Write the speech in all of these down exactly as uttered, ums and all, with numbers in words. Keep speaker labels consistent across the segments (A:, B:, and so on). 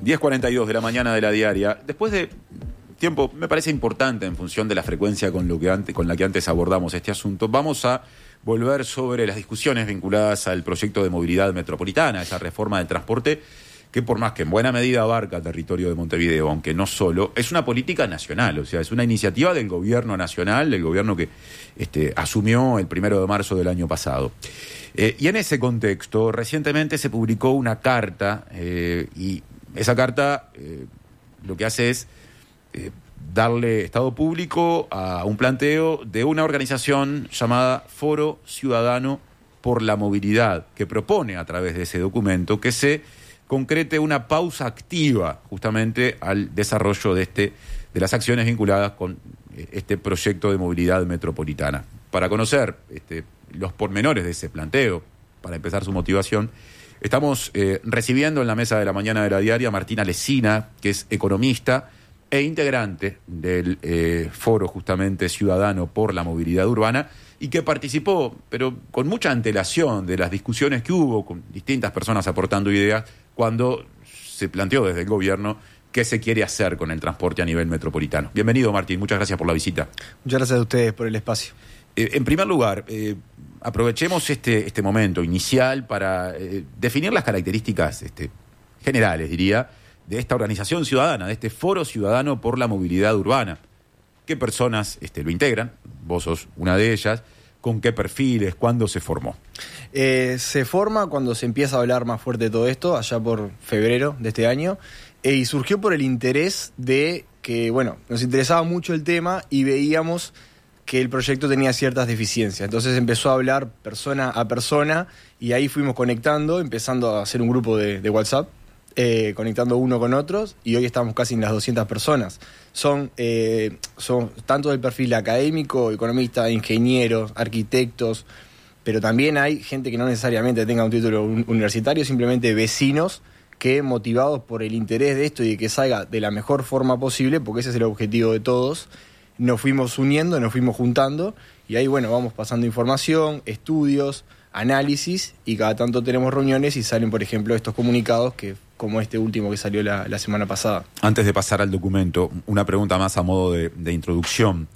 A: diez cuarenta y dos de la mañana de la diaria. Después de tiempo, me parece importante en función de la frecuencia con, lo que antes, con la que antes abordamos este asunto, vamos a volver sobre las discusiones vinculadas al proyecto de movilidad metropolitana, esa reforma del transporte que por más que en buena medida abarca el territorio de Montevideo, aunque no solo, es una política nacional, o sea, es una iniciativa del gobierno nacional, del gobierno que este, asumió el primero de marzo del año pasado. Eh, y en ese contexto, recientemente se publicó una carta, eh, y esa carta eh, lo que hace es eh, darle estado público a un planteo de una organización llamada Foro Ciudadano por la Movilidad, que propone a través de ese documento que se concrete una pausa activa justamente al desarrollo de este de las acciones vinculadas con este proyecto de movilidad metropolitana. Para conocer este, los pormenores de ese planteo, para empezar su motivación, estamos eh, recibiendo en la mesa de la mañana de la diaria a Martina Lesina, que es economista e integrante del eh, Foro justamente Ciudadano por la Movilidad Urbana, y que participó, pero con mucha antelación, de las discusiones que hubo, con distintas personas aportando ideas, cuando se planteó desde el gobierno qué se quiere hacer con el transporte a nivel metropolitano. Bienvenido, Martín, muchas gracias por la visita.
B: Muchas gracias a ustedes por el espacio.
A: Eh, en primer lugar, eh, aprovechemos este, este momento inicial para eh, definir las características este, generales, diría, de esta organización ciudadana, de este Foro Ciudadano por la Movilidad Urbana. ¿Qué personas este, lo integran? Vos sos una de ellas. ¿Con qué perfiles? ¿Cuándo se formó?
B: Eh, se forma cuando se empieza a hablar más fuerte de todo esto, allá por febrero de este año, eh, y surgió por el interés de que, bueno, nos interesaba mucho el tema y veíamos que el proyecto tenía ciertas deficiencias. Entonces empezó a hablar persona a persona y ahí fuimos conectando, empezando a hacer un grupo de, de WhatsApp, eh, conectando uno con otros, y hoy estamos casi en las doscientas personas. Son, eh, son tanto del perfil académico, economistas, ingenieros, arquitectos, pero también hay gente que no necesariamente tenga un título universitario, simplemente vecinos que, motivados por el interés de esto y de que salga de la mejor forma posible, porque ese es el objetivo de todos, nos fuimos uniendo, nos fuimos juntando, y ahí, bueno, vamos pasando información, estudios, análisis, y cada tanto tenemos reuniones y salen, por ejemplo, estos comunicados que como este último que salió la, la semana pasada.
A: Antes de pasar al documento, una pregunta más a modo de, de introducción.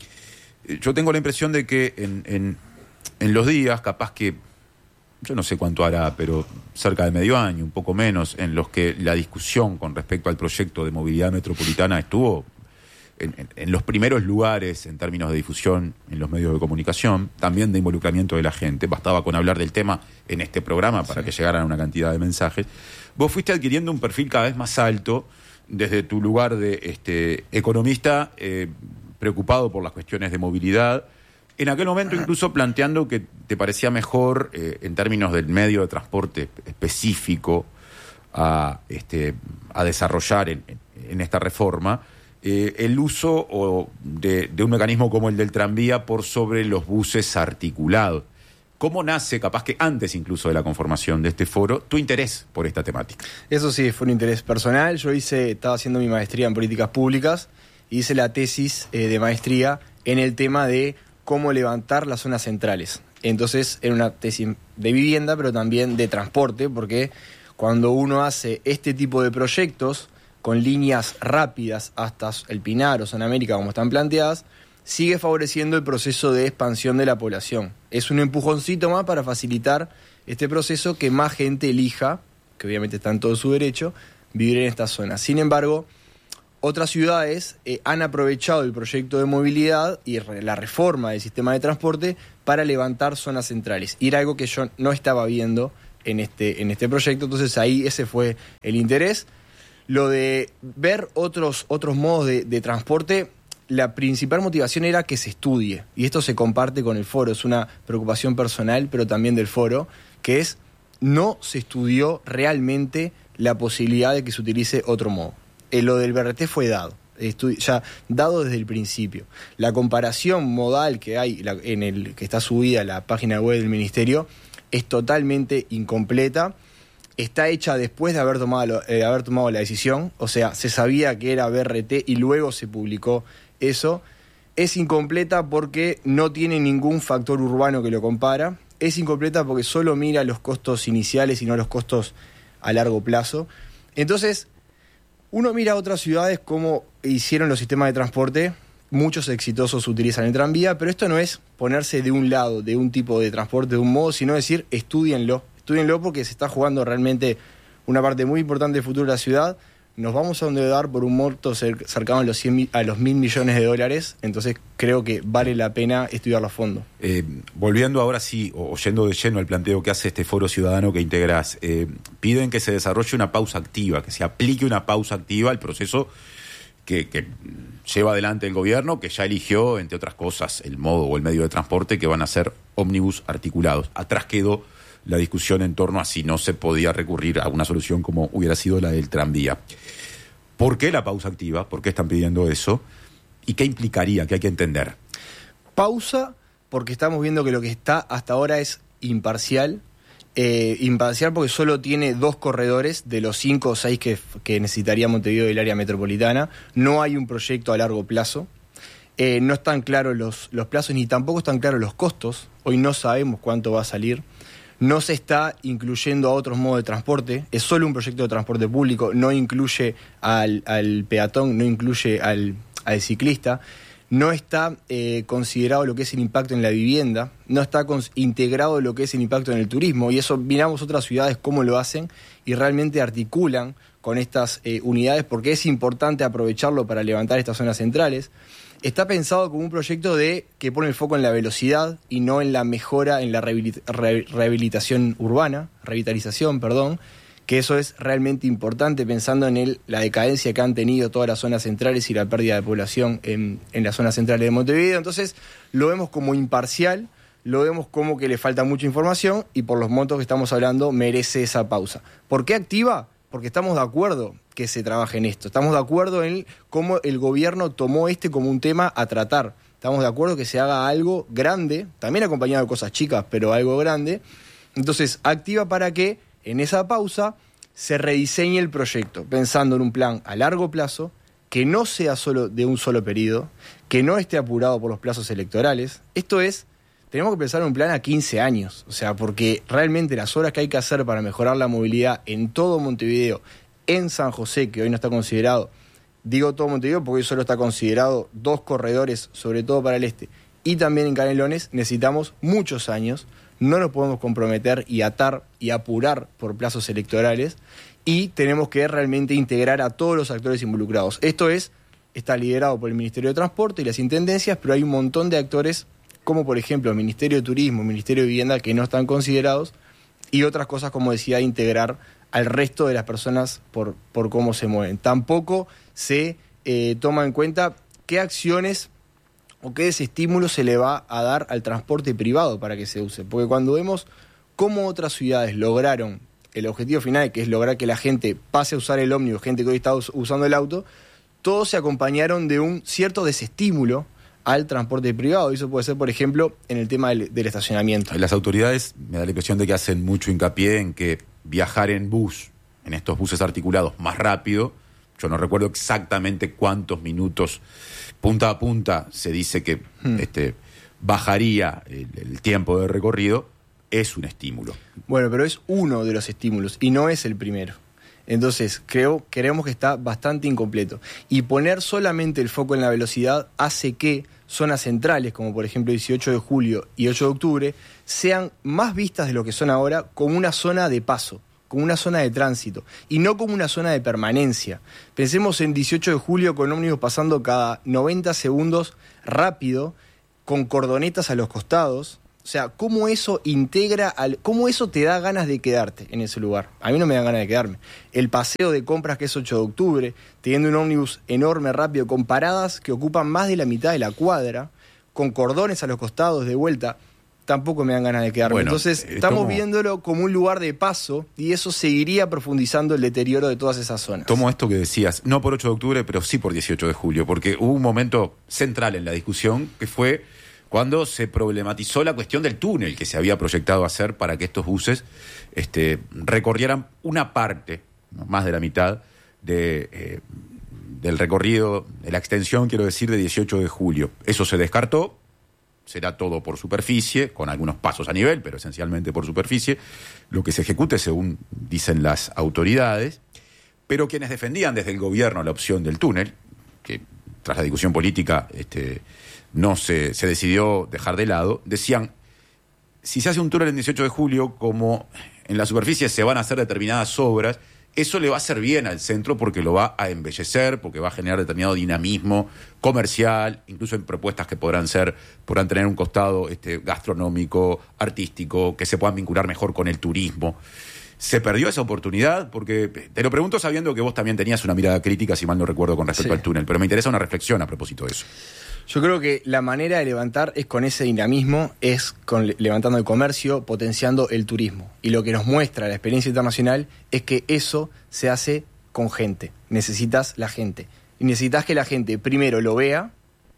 A: Yo tengo la impresión de que en, en, en los días, capaz que, yo no sé cuánto hará, pero cerca de medio año, un poco menos, en los que la discusión con respecto al proyecto de movilidad metropolitana estuvo en, en, en los primeros lugares en términos de difusión en los medios de comunicación, también de involucramiento de la gente. Bastaba con hablar del tema en este programa para sí. que llegaran una cantidad de mensajes. Vos fuiste adquiriendo un perfil cada vez más alto desde tu lugar de este, economista eh, preocupado por las cuestiones de movilidad. En aquel momento incluso planteando que te parecía mejor, eh, en términos del medio de transporte específico a, este, a desarrollar en, en esta reforma, eh, el uso o de, de un mecanismo como el del tranvía por sobre los buses articulados. ¿Cómo nace, capaz que antes incluso de la conformación de este foro, tu interés por esta temática?
B: Eso sí, fue un interés personal. Yo hice, estaba haciendo mi maestría en políticas públicas, hice la tesis eh, de maestría en el tema de cómo levantar las zonas centrales. Entonces, era una tesis de vivienda, pero también de transporte, porque cuando uno hace este tipo de proyectos con líneas rápidas hasta el Pinar o Zona América, como están planteadas, sigue favoreciendo el proceso de expansión de la población. Es un empujoncito más para facilitar este proceso, que más gente elija, que obviamente está en todo su derecho, vivir en esta zona. Sin embargo, otras ciudades eh, han aprovechado el proyecto de movilidad y re- la reforma del sistema de transporte para levantar zonas centrales. Y era algo que yo no estaba viendo en este, en este proyecto, entonces ahí ese fue el interés. Lo de ver otros, otros modos de, de transporte, la principal motivación era que se estudie, y esto se comparte con el foro, es una preocupación personal, pero también del foro, que es, no se estudió realmente la posibilidad de que se utilice otro modo. Eh, lo del B R T fue dado, estu- ya dado desde el principio. La comparación modal que hay la, en el que está subida a la página web del Ministerio es totalmente incompleta. Está hecha después de haber tomado, eh, haber tomado la decisión, o sea, se sabía que era B R T y luego se publicó eso. Es incompleta porque no tiene ningún factor urbano que lo compara. Es incompleta porque solo mira los costos iniciales y no los costos a largo plazo. Entonces, Uno mira a otras ciudades cómo hicieron los sistemas de transporte. Muchos exitosos utilizan el tranvía, pero esto no es ponerse de un lado, de un tipo de transporte, de un modo, sino decir, estúdienlo. Estúdienlo porque se está jugando realmente una parte muy importante del futuro de la ciudad. Nos vamos a endeudar por un monto cercano a los, cien, a los mil millones de dólares, entonces creo que vale la pena estudiarlo a fondo.
A: Eh, volviendo ahora sí, o yendo de lleno al planteo que hace este foro ciudadano que integrás, eh, piden que se desarrolle una pausa activa, que se aplique una pausa activa al proceso que, que lleva adelante el gobierno, que ya eligió, entre otras cosas, el modo o el medio de transporte que van a ser ómnibus articulados. Atrás quedó la discusión en torno a si no se podía recurrir a una solución como hubiera sido la del tranvía. ¿Por qué la pausa activa? ¿Por qué están pidiendo eso? ¿Y qué implicaría? ¿Qué hay que entender?
B: Pausa, porque estamos viendo que lo que está hasta ahora es imparcial. Eh, imparcial porque solo tiene dos corredores de los cinco o seis que, que necesitaría Montevideo del área metropolitana. No hay un proyecto a largo plazo. Eh, no están claros los, los plazos ni tampoco están claros los costos. Hoy no sabemos cuánto va a salir. No se está incluyendo a otros modos de transporte, es solo un proyecto de transporte público, no incluye al, al peatón, no incluye al, al ciclista, no está eh, considerado lo que es el impacto en la vivienda, no está cons- integrado lo que es el impacto en el turismo, y eso miramos otras ciudades cómo lo hacen y realmente articulan con estas eh, unidades porque es importante aprovecharlo para levantar estas zonas centrales. Está pensado como un proyecto de que pone el foco en la velocidad y no en la mejora, en la rehabilit- re- rehabilitación urbana, revitalización, perdón, que eso es realmente importante pensando en el, la decadencia que han tenido todas las zonas centrales y la pérdida de población en, en las zonas centrales de Montevideo. Entonces lo vemos como imparcial, lo vemos como que le falta mucha información y por los montos que estamos hablando merece esa pausa. ¿Por qué activa? Porque estamos de acuerdo que se trabaje en esto. Estamos de acuerdo en cómo el gobierno tomó este como un tema a tratar. Estamos de acuerdo que se haga algo grande, también acompañado de cosas chicas, pero algo grande. Entonces, activa para que en esa pausa se rediseñe el proyecto, pensando en un plan a largo plazo, que no sea solo de un solo periodo, que no esté apurado por los plazos electorales. Esto es, tenemos que pensar en un plan a quince años, o sea, porque realmente las obras que hay que hacer para mejorar la movilidad en todo Montevideo, en San José, que hoy no está considerado, digo todo Montevideo porque hoy solo está considerado dos corredores, sobre todo para el este, y también en Canelones, necesitamos muchos años, no nos podemos comprometer y atar y apurar por plazos electorales, y tenemos que realmente integrar a todos los actores involucrados. Esto es, está liderado por el Ministerio de Transporte y las Intendencias, pero hay un montón de actores, como por ejemplo el Ministerio de Turismo, el Ministerio de Vivienda, que no están considerados, y otras cosas, como decía, integrar al resto de las personas por, por cómo se mueven. Tampoco se eh, toma en cuenta qué acciones o qué desestímulo se le va a dar al transporte privado para que se use. Porque cuando vemos cómo otras ciudades lograron el objetivo final, que es lograr que la gente pase a usar el ómnibus, gente que hoy está usando el auto, todos se acompañaron de un cierto desestímulo al transporte privado. Y eso puede ser, por ejemplo, en el tema del, del estacionamiento.
A: Las autoridades me da la impresión de que hacen mucho hincapié en que viajar en bus, en estos buses articulados, más rápido, yo no recuerdo exactamente cuántos minutos punta a punta se dice que hmm. este, bajaría el, el tiempo de recorrido, es un estímulo.
B: Bueno, pero es uno de los estímulos y no es el primero. Entonces, creo, creemos que está bastante incompleto. Y poner solamente el foco en la velocidad hace que zonas centrales, como por ejemplo dieciocho de julio y ocho de octubre, sean más vistas de lo que son ahora como una zona de paso, como una zona de tránsito, y no como una zona de permanencia. Pensemos en dieciocho de julio con ómnibus pasando cada noventa segundos rápido, con cordonetas a los costados. O sea, cómo eso integra, al, cómo eso te da ganas de quedarte en ese lugar. A mí no me da ganas de quedarme. El paseo de compras que es ocho de octubre, teniendo un ómnibus enorme, rápido, con paradas que ocupan más de la mitad de la cuadra, con cordones a los costados de vuelta, tampoco me dan ganas de quedarme. Bueno, entonces, estamos tomo, viéndolo como un lugar de paso y eso seguiría profundizando el deterioro de todas esas zonas.
A: Tomo esto que decías, no por ocho de octubre, pero sí por dieciocho de julio, porque hubo un momento central en la discusión que fue cuando se problematizó la cuestión del túnel que se había proyectado hacer para que estos buses este, recorrieran una parte, ¿no? Más de la mitad, de, eh, del recorrido, de la extensión, quiero decir, de dieciocho de julio. Eso se descartó, será todo por superficie, con algunos pasos a nivel, pero esencialmente por superficie, lo que se ejecute según dicen las autoridades. Pero quienes defendían desde el gobierno la opción del túnel, que tras la discusión política este, no se, se decidió dejar de lado, decían, si se hace un túnel el dieciocho de julio, como en la superficie se van a hacer determinadas obras, eso le va a hacer bien al centro porque lo va a embellecer, porque va a generar determinado dinamismo comercial, incluso en propuestas que podrán ser, podrán tener un costado este, gastronómico, artístico, que se puedan vincular mejor con el turismo. ¿Se perdió esa oportunidad? Porque te lo pregunto sabiendo que vos también tenías una mirada crítica, si mal no recuerdo, con respecto sí. al túnel, pero me interesa una reflexión a propósito de eso.
B: Yo creo que la manera de levantar es con ese dinamismo, es con levantando el comercio, potenciando el turismo. Y lo que nos muestra la experiencia internacional es que eso se hace con gente. Necesitas la gente. Y necesitas que la gente primero lo vea,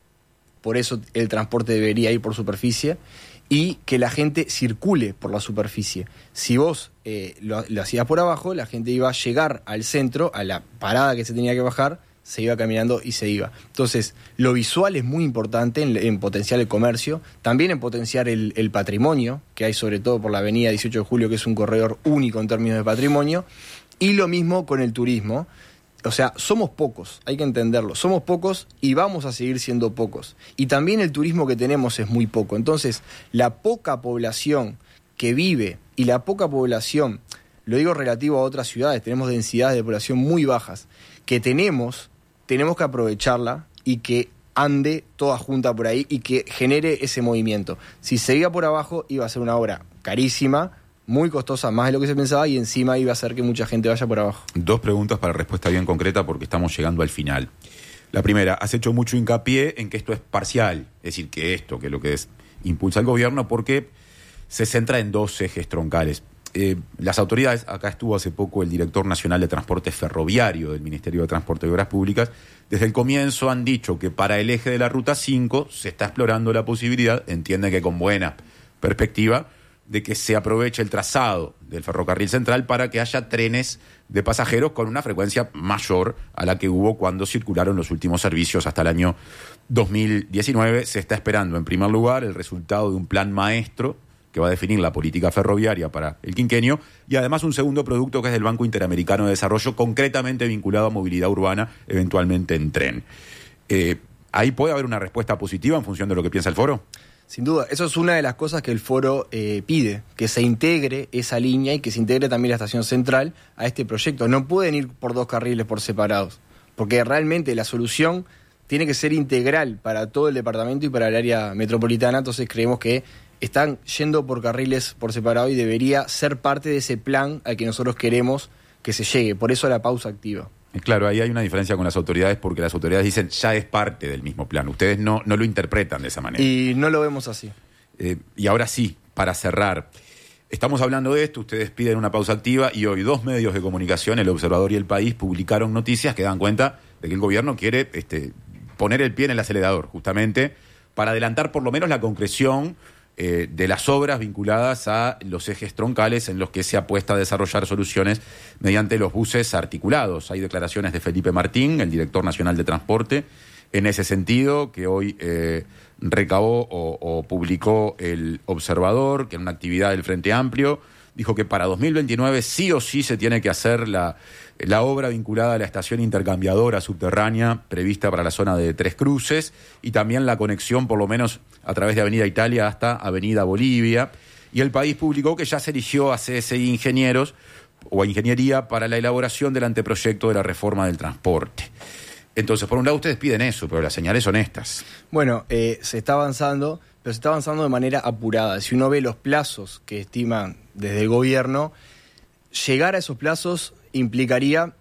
B: por eso el transporte debería ir por superficie, y que la gente circule por la superficie. Si vos eh, lo, lo hacías por abajo, la gente iba a llegar al centro, a la parada que se tenía que bajar, se iba caminando y se iba. Entonces, lo visual es muy importante en, en potenciar el comercio, también en potenciar el, el patrimonio, que hay sobre todo por la avenida dieciocho de julio, que es un corredor único en términos de patrimonio, y lo mismo con el turismo. O sea, somos pocos, hay que entenderlo, somos pocos y vamos a seguir siendo pocos. Y también el turismo que tenemos es muy poco. Entonces, la poca población que vive y la poca población, lo digo relativo a otras ciudades, tenemos densidades de población muy bajas, que tenemos, tenemos que aprovecharla y que ande toda junta por ahí y que genere ese movimiento. Si se iba por abajo, iba a ser una obra carísima, muy costosa, más de lo que se pensaba, y encima iba a hacer que mucha gente vaya por abajo.
A: Dos preguntas para respuesta bien concreta porque estamos llegando al final. La primera, has hecho mucho hincapié en que esto es parcial, es decir, que esto, que es lo que es, impulsa el gobierno, porque se centra en dos ejes troncales. Eh, las autoridades, acá estuvo hace poco el director nacional de transporte ferroviario del Ministerio de Transporte y Obras Públicas, desde el comienzo han dicho que para el eje de la Ruta cinco se está explorando la posibilidad, entiende que con buena perspectiva, de que se aproveche el trazado del ferrocarril central para que haya trenes de pasajeros con una frecuencia mayor a la que hubo cuando circularon los últimos servicios hasta el año dos mil diecinueve. Se está esperando, en primer lugar, el resultado de un plan maestro que va a definir la política ferroviaria para el quinquenio, y además un segundo producto que es del Banco Interamericano de Desarrollo, concretamente vinculado a movilidad urbana, eventualmente en tren. Eh, ¿Ahí puede haber una respuesta positiva en función de lo que piensa el foro?
B: Sin duda, eso es una de las cosas que el foro eh, pide, que se integre esa línea y que se integre también la estación central a este proyecto. No pueden ir por dos carriles por separados, porque realmente la solución tiene que ser integral para todo el departamento y para el área metropolitana. Entonces creemos que están yendo por carriles por separado y debería ser parte de ese plan al que nosotros queremos que se llegue. Por eso la pausa activa.
A: Claro, ahí hay una diferencia con las autoridades porque las autoridades dicen ya es parte del mismo plan. Ustedes no, no lo interpretan de esa manera.
B: Y no lo vemos así.
A: Eh, y ahora sí, para cerrar, estamos hablando de esto, ustedes piden una pausa activa y hoy dos medios de comunicación, El Observador y El País, publicaron noticias que dan cuenta de que el gobierno quiere este, poner el pie en el acelerador, justamente para adelantar por lo menos la concreción Eh, de las obras vinculadas a los ejes troncales en los que se apuesta a desarrollar soluciones mediante los buses articulados. Hay declaraciones de Felipe Martín, el director nacional de transporte, en ese sentido, que hoy eh, recabó o, o publicó El Observador, que en una actividad del Frente Amplio dijo que para dos mil veintinueve sí o sí se tiene que hacer la, la obra vinculada a la estación intercambiadora subterránea prevista para la zona de Tres Cruces y también la conexión por lo menos a través de Avenida Italia hasta Avenida Bolivia. Y El País publicó que ya se eligió a C S I Ingenieros o a Ingeniería para la elaboración del anteproyecto de la reforma del transporte. Entonces, por un lado ustedes piden eso, pero las señales son estas.
B: Bueno, eh, se está avanzando, pero se está avanzando de manera apurada. Si uno ve los plazos que estiman desde el gobierno, llegar a esos plazos implicaría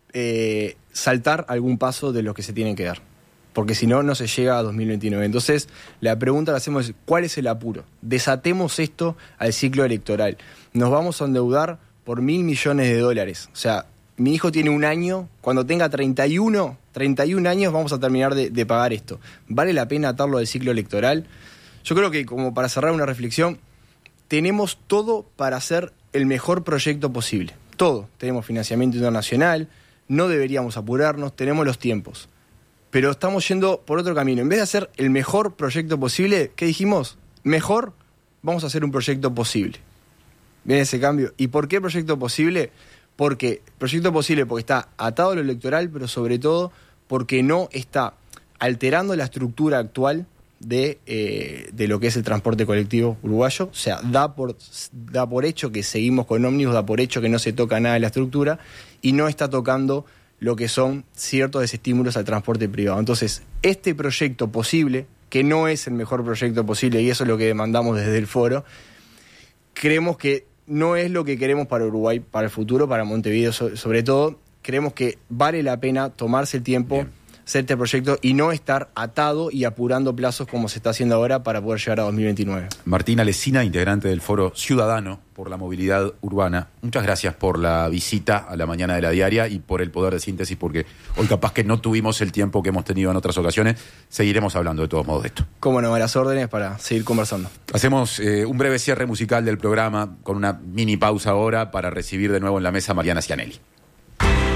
B: eh, saltar algún paso de los que se tienen que dar, porque si no, no se llega a dos mil veintinueve. Entonces, la pregunta que hacemos es, ¿cuál es el apuro? Desatemos esto al ciclo electoral. Nos vamos a endeudar por mil millones de dólares. O sea, mi hijo tiene un año, cuando tenga treinta y uno años vamos a terminar de, de pagar esto. ¿Vale la pena atarlo al ciclo electoral? Yo creo que, como para cerrar una reflexión, tenemos todo para hacer el mejor proyecto posible. Todo. Tenemos financiamiento internacional, no deberíamos apurarnos, tenemos los tiempos. Pero estamos yendo por otro camino. En vez de hacer el mejor proyecto posible, ¿qué dijimos? Mejor, vamos a hacer un proyecto posible. ¿Ven ese cambio? ¿Y por qué proyecto posible? Porque, proyecto posible porque está atado a lo electoral, pero sobre todo porque no está alterando la estructura actual de, eh, de lo que es el transporte colectivo uruguayo. O sea, da por, da por hecho que seguimos con ómnibus, da por hecho que no se toca nada de la estructura y no está tocando lo que son ciertos desestímulos al transporte privado. Entonces, este proyecto posible, que no es el mejor proyecto posible, y eso es lo que demandamos desde el foro, creemos que no es lo que queremos para Uruguay, para el futuro, para Montevideo sobre todo. Creemos que vale la pena tomarse el tiempo, Bien. hacer este proyecto y no estar atado y apurando plazos como se está haciendo ahora para poder llegar a dos mil veintinueve.
A: Martín Alesina, integrante del Foro Ciudadano por la Movilidad Urbana, muchas gracias por la visita a la mañana de la diaria y por el poder de síntesis, porque hoy capaz que no tuvimos el tiempo que hemos tenido en otras ocasiones. Seguiremos hablando de todos modos de esto.
B: Cómo no, a las órdenes para seguir conversando.
A: Hacemos eh, un breve cierre musical del programa con una mini pausa ahora para recibir de nuevo en la mesa a Mariana Cianelli.